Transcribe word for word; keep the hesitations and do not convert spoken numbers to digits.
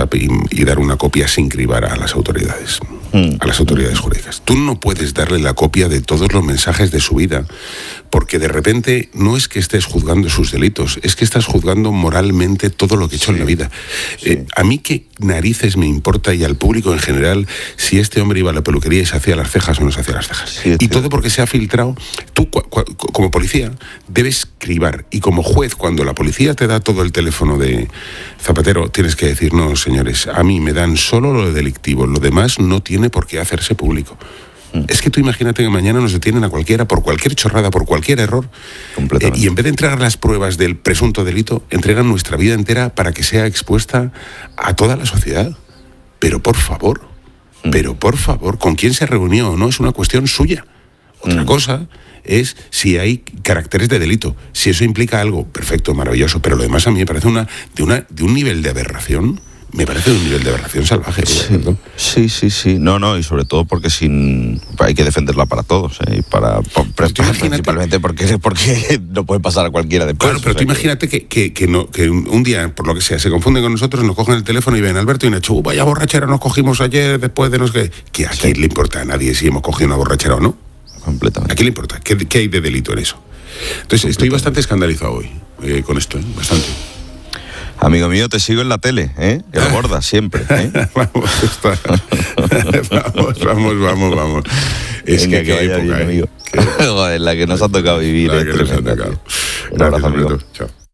WhatsApp y, y dar una copia sin cribar a las autoridades, mm. a las autoridades jurídicas. Tú no puedes darle la copia de todos los mensajes de su vida, porque de repente no es que estés juzgando sus delitos, es que estás juzgando moralmente todo lo que he hecho sí. en la vida. Sí. Eh, a mí qué narices me importa, y al público en general, si este hombre iba a la peluquería y se hacía las cejas o no se hacía las cejas. Sí, y todo porque se ha filtrado. Tú, cu- cu- como policía, debes cribar, y como juez, cuando la policía te da todo el teléfono de Zapatero, tienes que decir, no, señores, a mí me dan solo lo delictivo, lo demás no tiene por qué hacerse público. Mm. Es que tú imagínate que mañana nos detienen a cualquiera por cualquier chorrada, por cualquier error, eh, y en vez de entregar las pruebas del presunto delito, entregan nuestra vida entera para que sea expuesta a toda la sociedad. Pero por favor, mm. pero por favor, ¿con quién se reunió? No es una cuestión suya. Otra mm. cosa es si hay caracteres de delito. Si eso implica algo, perfecto, maravilloso, pero lo demás a mí me parece una de, una, de un nivel de aberración. Me parece un nivel de aberración salvaje. Sí, sí, sí, sí. No, no, y sobre todo porque sin hay que defenderla para todos, ¿eh? Y para, para, para principalmente porque, porque no puede pasar a cualquiera después. Claro, pero o sea, tú imagínate que, que, que, no, que un, un día, por lo que sea, se confunden con nosotros, nos cogen el teléfono y ven, Alberto y Nacho, vaya borrachera nos cogimos ayer después de no sé qué. ¿Que a quién sí. le importa a nadie si hemos cogido una borrachera o no? Completamente. ¿A quién le importa? ¿Qué, qué hay de delito en eso? Entonces, estoy bastante escandalizado hoy eh, con esto, ¿eh? Bastante. Amigo mío, te sigo en la tele, ¿eh? Que lo bordas siempre, ¿eh? vamos, está. vamos, vamos, vamos, vamos. Es Venga, que, que qué época, bien, ¿eh? amigo. Que... Joder, la que nos ha tocado vivir. La eh, que nos ha tocado. Un abrazo, amigo. Chao.